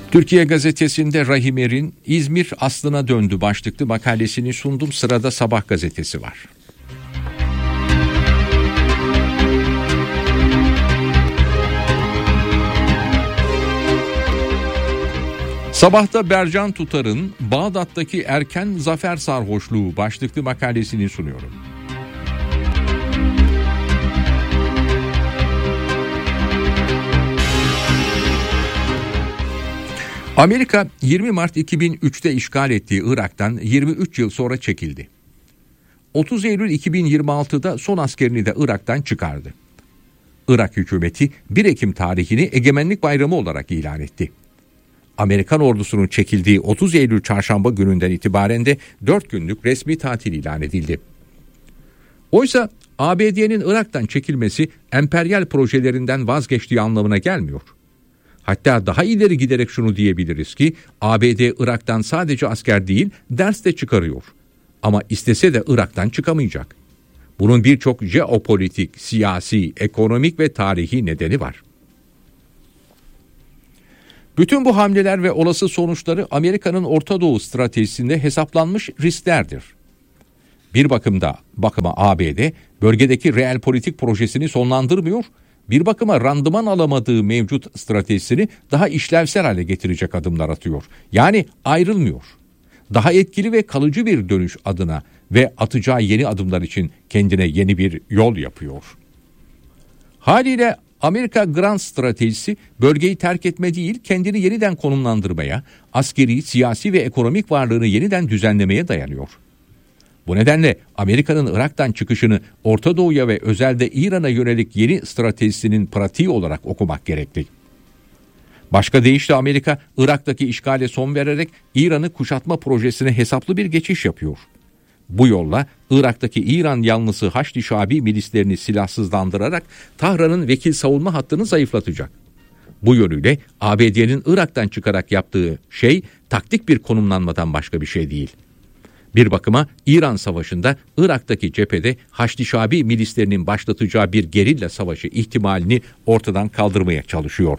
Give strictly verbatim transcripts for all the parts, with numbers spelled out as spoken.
Türkiye Gazetesi'nde Rahim Er'in İzmir aslına döndü başlıklı makalesini sundum. Sırada Sabah gazetesi var. Sabah'ta Bercan Tutar'ın Bağdat'taki erken zafer sarhoşluğu başlıklı makalesini sunuyorum. Amerika yirmi Mart iki bin üçte işgal ettiği Irak'tan yirmi üç yıl sonra çekildi. otuz Eylül iki bin yirmi altıda son askerini de Irak'tan çıkardı. Irak hükümeti bir Ekim tarihini Egemenlik Bayramı olarak ilan etti. Amerikan ordusunun çekildiği otuz Eylül çarşamba gününden itibaren de dört günlük resmi tatil ilan edildi. Oysa A B D'nin Irak'tan çekilmesi emperyal projelerinden vazgeçtiği anlamına gelmiyor. Hatta daha ileri giderek şunu diyebiliriz ki A B D Irak'tan sadece asker değil ders de çıkarıyor. Ama istese de Irak'tan çıkamayacak. Bunun birçok jeopolitik, siyasi, ekonomik ve tarihi nedeni var. Bütün bu hamleler ve olası sonuçları Amerika'nın Orta Doğu stratejisinde hesaplanmış risklerdir. Bir bakımda bakıma A B D bölgedeki reel politik projesini sonlandırmıyor, bir bakıma randıman alamadığı mevcut stratejisini daha işlevsel hale getirecek adımlar atıyor. Yani ayrılmıyor. Daha etkili ve kalıcı bir dönüş adına ve atacağı yeni adımlar için kendine yeni bir yol yapıyor. Haliyle Amerika Grand stratejisi bölgeyi terk etme değil, kendini yeniden konumlandırmaya, askeri, siyasi ve ekonomik varlığını yeniden düzenlemeye dayanıyor. Bu nedenle Amerika'nın Irak'tan çıkışını Orta Doğu'ya ve özelde İran'a yönelik yeni stratejisinin pratiği olarak okumak gerekli. Başka deyişle Amerika, Irak'taki işgale son vererek İran'ı kuşatma projesine hesaplı bir geçiş yapıyor. Bu yolla Irak'taki İran yanlısı Haçlı Şabi milislerini silahsızlandırarak Tahran'ın vekil savunma hattını zayıflatacak. Bu yönüyle A B D'nin Irak'tan çıkarak yaptığı şey taktik bir konumlanmadan başka bir şey değil. Bir bakıma İran Savaşı'nda Irak'taki cephede Haçlı Şabi milislerinin başlatacağı bir gerilla savaşı ihtimalini ortadan kaldırmaya çalışıyor.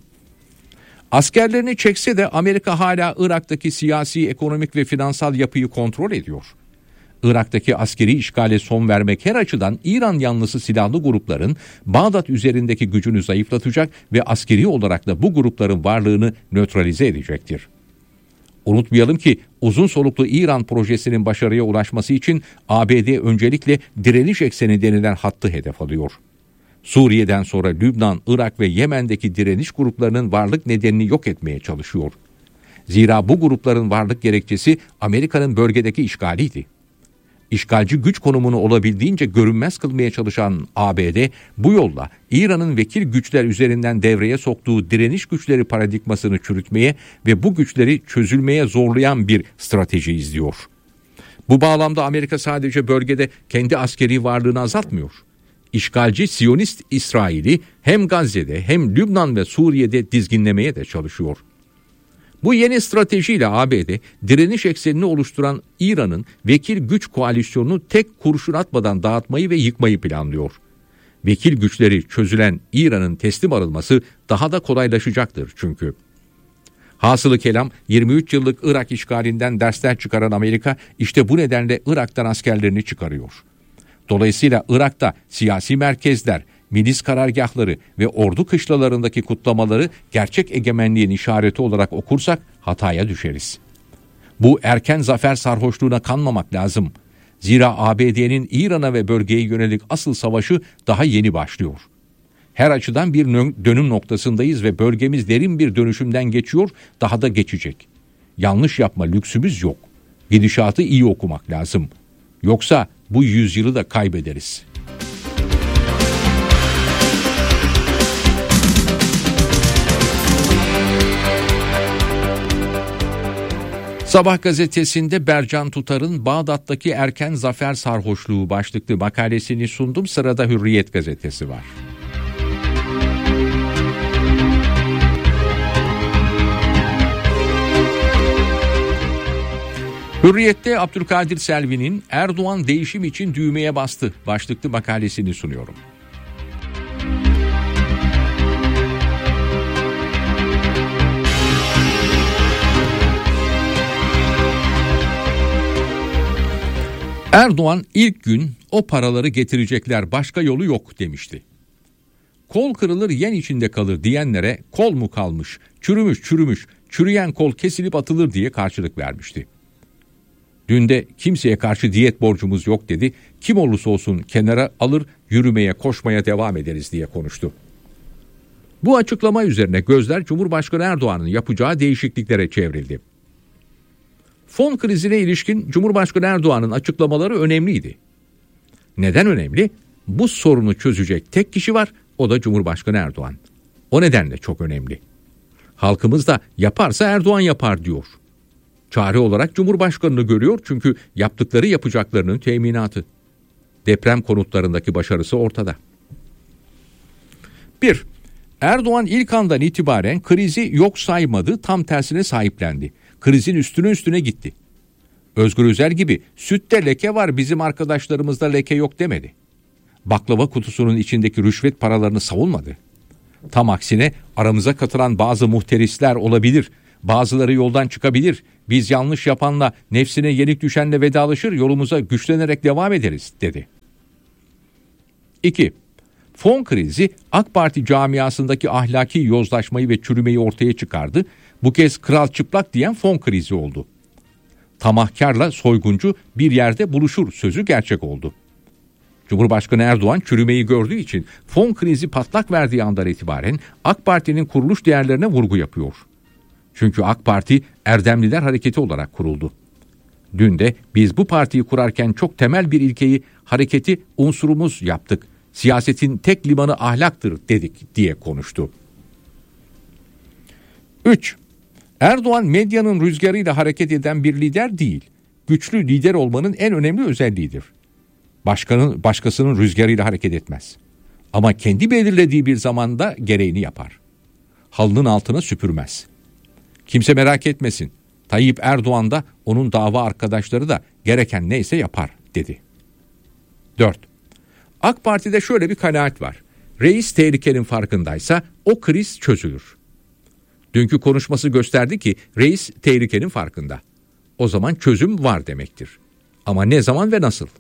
Askerlerini çekse de Amerika hala Irak'taki siyasi, ekonomik ve finansal yapıyı kontrol ediyor. Irak'taki askeri işgale son vermek her açıdan İran yanlısı silahlı grupların Bağdat üzerindeki gücünü zayıflatacak ve askeri olarak da bu grupların varlığını nötralize edecektir. Unutmayalım ki uzun soluklu İran projesinin başarıya ulaşması için A B D öncelikle direniş ekseni denilen hattı hedef alıyor. Suriye'den sonra Lübnan, Irak ve Yemen'deki direniş gruplarının varlık nedenini yok etmeye çalışıyor. Zira bu grupların varlık gerekçesi Amerika'nın bölgedeki işgaliydi. İşgalci güç konumunu olabildiğince görünmez kılmaya çalışan A B D bu yolla İran'ın vekil güçler üzerinden devreye soktuğu direniş güçleri paradigmasını çürütmeye ve bu güçleri çözülmeye zorlayan bir strateji izliyor. Bu bağlamda Amerika sadece bölgede kendi askeri varlığını azaltmıyor. İşgalci Siyonist İsrail'i hem Gazze'de hem Lübnan ve Suriye'de dizginlemeye de çalışıyor. Bu yeni stratejiyle A B D direniş eksenini oluşturan İran'ın vekil güç koalisyonunu tek kurşun atmadan dağıtmayı ve yıkmayı planlıyor. Vekil güçleri çözülen İran'ın teslim alınması daha da kolaylaşacaktır çünkü. Hasılı kelam yirmi üç yıllık Irak işgalinden dersler çıkaran Amerika işte bu nedenle Irak'tan askerlerini çıkarıyor. Dolayısıyla Irak'ta siyasi merkezler, milis karargahları ve ordu kışlalarındaki kutlamaları gerçek egemenliğin işareti olarak okursak hataya düşeriz. Bu erken zafer sarhoşluğuna kanmamak lazım. Zira A B D'nin İran'a ve bölgeye yönelik asıl savaşı daha yeni başlıyor. Her açıdan bir dönüm noktasındayız ve bölgemiz derin bir dönüşümden geçiyor, daha da geçecek. Yanlış yapma lüksümüz yok. Gidişatı iyi okumak lazım. Yoksa bu yüzyılı da kaybederiz. Sabah gazetesinde Bercan Tutar'ın Bağdat'taki erken zafer sarhoşluğu başlıklı makalesini sundum. Sırada Hürriyet gazetesi var. Hürriyet'te Abdülkadir Selvi'nin Erdoğan değişim için düğmeye bastı başlıklı makalesini sunuyorum. Erdoğan ilk gün o paraları getirecekler, başka yolu yok demişti. Kol kırılır yen içinde kalır diyenlere kol mu kalmış, çürümüş çürümüş, çürüyen kol kesilip atılır diye karşılık vermişti. Dün de kimseye karşı diyet borcumuz yok dedi, kim olursa olsun kenara alır, yürümeye koşmaya devam ederiz diye konuştu. Bu açıklama üzerine gözler Cumhurbaşkanı Erdoğan'ın yapacağı değişikliklere çevrildi. Fon krizine ilişkin Cumhurbaşkanı Erdoğan'ın açıklamaları önemliydi. Neden önemli? Bu sorunu çözecek tek kişi var, o da Cumhurbaşkanı Erdoğan. O nedenle çok önemli. Halkımız da yaparsa Erdoğan yapar diyor. Çare olarak Cumhurbaşkanı'nı görüyor çünkü yaptıkları yapacaklarının teminatı. Deprem konutlarındaki başarısı ortada. bir. Erdoğan ilk andan itibaren krizi yok saymadı, tam tersine sahiplendi. Krizin üstüne üstüne gitti. Özgür Özel gibi sütte leke var, bizim arkadaşlarımızda leke yok demedi. Baklava kutusunun içindeki rüşvet paralarını savunmadı. Tam aksine aramıza katılan bazı muhterisler olabilir, bazıları yoldan çıkabilir, biz yanlış yapanla, nefsine yenik düşenle vedalaşır, yolumuza güçlenerek devam ederiz dedi. iki. Fon krizi AK Parti camiasındaki ahlaki yozlaşmayı ve çürümeyi ortaya çıkardı. Bu kez kral çıplak diyen fon krizi oldu. Tamahkarla soyguncu bir yerde buluşur sözü gerçek oldu. Cumhurbaşkanı Erdoğan çürümeyi gördüğü için fon krizi patlak verdiği andan itibaren AK Parti'nin kuruluş değerlerine vurgu yapıyor. Çünkü AK Parti Erdemliler Hareketi olarak kuruldu. Dün de biz bu partiyi kurarken çok temel bir ilkeyi, hareketi unsurumuz yaptık. Siyasetin tek limanı ahlaktır dedik diye konuştu. üç. Erdoğan medyanın rüzgarıyla hareket eden bir lider değil. Güçlü lider olmanın en önemli özelliğidir. Başkanın, başkasının rüzgarıyla hareket etmez. Ama kendi belirlediği bir zamanda gereğini yapar. Halının altına süpürmez. Kimse merak etmesin. Tayyip Erdoğan da onun dava arkadaşları da gereken neyse yapar dedi. dört. AK Parti'de şöyle bir kanaat var. Reis tehlikenin farkındaysa o kriz çözülür. Dünkü konuşması gösterdi ki reis tehlikenin farkında. O zaman çözüm var demektir. Ama ne zaman ve nasıl?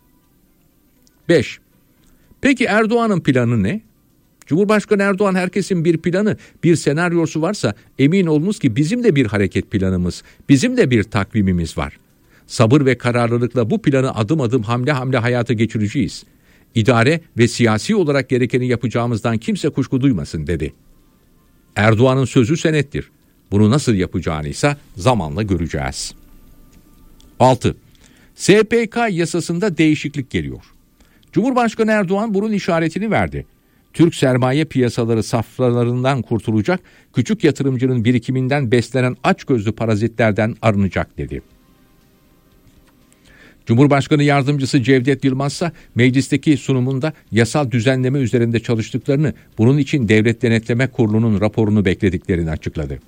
beş. Peki Erdoğan'ın planı ne? Cumhurbaşkanı Erdoğan herkesin bir planı, bir senaryosu varsa emin olunuz ki bizim de bir hareket planımız, bizim de bir takvimimiz var. Sabır ve kararlılıkla bu planı adım adım hamle hamle hayata geçireceğiz. İdare ve siyasi olarak gerekeni yapacağımızdan kimse kuşku duymasın dedi. Erdoğan'ın sözü senettir. Bunu nasıl yapacağını ise zamanla göreceğiz. altı. S P K yasasında değişiklik geliyor. Cumhurbaşkanı Erdoğan bunun işaretini verdi. Türk sermaye piyasaları saflarından kurtulacak, küçük yatırımcının birikiminden beslenen açgözlü parazitlerden arınacak dedi. Cumhurbaşkanı Yardımcısı Cevdet Yılmaz ise meclisteki sunumunda yasal düzenleme üzerinde çalıştıklarını, bunun için Devlet Denetleme Kurulu'nun raporunu beklediklerini açıkladı.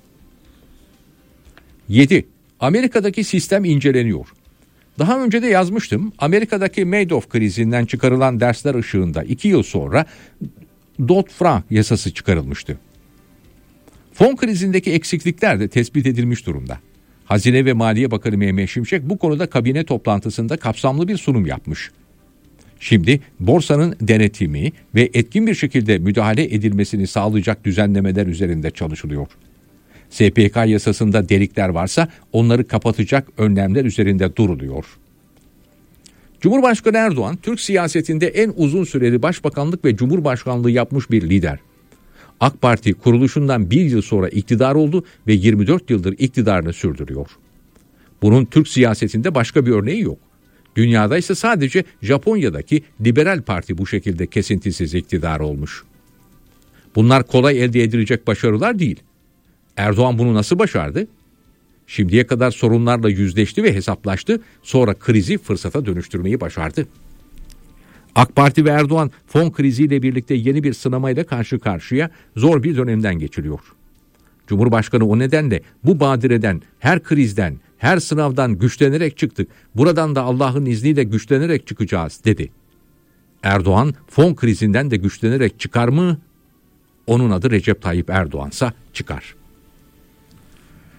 yedi. Amerika'daki sistem inceleniyor. Daha önce de yazmıştım, Amerika'daki Madoff krizinden çıkarılan dersler ışığında iki yıl sonra Dodd-Frank yasası çıkarılmıştı. Fon krizindeki eksiklikler de tespit edilmiş durumda. Hazine ve Maliye Bakanı Mehmet Şimşek bu konuda kabine toplantısında kapsamlı bir sunum yapmış. Şimdi borsanın denetimi ve etkin bir şekilde müdahale edilmesini sağlayacak düzenlemeler üzerinde çalışılıyor. S P K yasasında delikler varsa onları kapatacak önlemler üzerinde duruluyor. Cumhurbaşkanı Erdoğan, Türk siyasetinde en uzun süreli başbakanlık ve cumhurbaşkanlığı yapmış bir lider. AK Parti kuruluşundan bir yıl sonra iktidar oldu ve yirmi dört yıldır iktidarını sürdürüyor. Bunun Türk siyasetinde başka bir örneği yok. Dünyada ise sadece Japonya'daki Liberal Parti bu şekilde kesintisiz iktidar olmuş. Bunlar kolay elde edilecek başarılar değil. Erdoğan bunu nasıl başardı? Şimdiye kadar sorunlarla yüzleşti ve hesaplaştı, sonra krizi fırsata dönüştürmeyi başardı. AK Parti ve Erdoğan fon kriziyle birlikte yeni bir sınamayla karşı karşıya, zor bir dönemden geçiriyor. Cumhurbaşkanı o nedenle bu badireden, her krizden, her sınavdan güçlenerek çıktık, buradan da Allah'ın izniyle güçlenerek çıkacağız dedi. Erdoğan fon krizinden de güçlenerek çıkar mı? Onun adı Recep Tayyip Erdoğan'sa çıkar.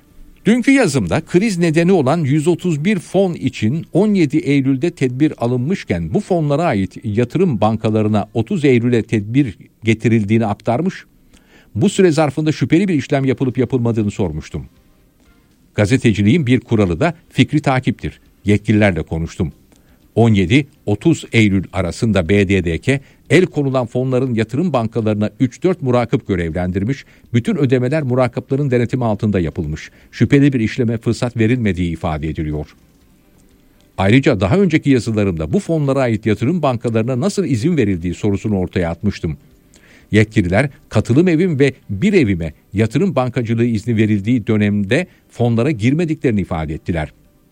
Dünkü yazımda kriz nedeni olan yüz otuz bir fon için on yedi Eylül'de tedbir alınmışken bu fonlara ait yatırım bankalarına otuz Eylül'e tedbir getirildiğini aktarmış, bu süre zarfında şüpheli bir işlem yapılıp yapılmadığını sormuştum. Gazeteciliğin bir kuralı da fikri takiptir. Yetkililerle konuştum. on yedi otuz Eylül arasında B D D K el konulan fonların yatırım bankalarına üç dört murakip görevlendirmiş, bütün ödemeler murakiplerin denetimi altında yapılmış. Şüpheli bir işleme fırsat verilmediği ifade ediliyor. Ayrıca daha önceki yazılarımda bu fonlara ait yatırım bankalarına nasıl izin verildiği sorusunu ortaya atmıştım. Yetkililer katılım evim ve bir evime yatırım bankacılığı izni verildiği dönemde fonlara girmediklerini ifade ettiler.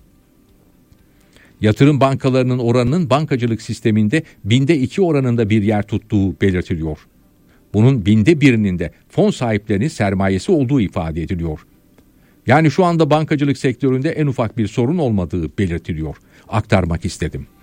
Yatırım bankalarının oranının bankacılık sisteminde binde iki oranında bir yer tuttuğu belirtiliyor. Bunun binde birinin de fon sahiplerinin sermayesi olduğu ifade ediliyor. Yani şu anda bankacılık sektöründe en ufak bir sorun olmadığı belirtiliyor. Aktarmak istedim.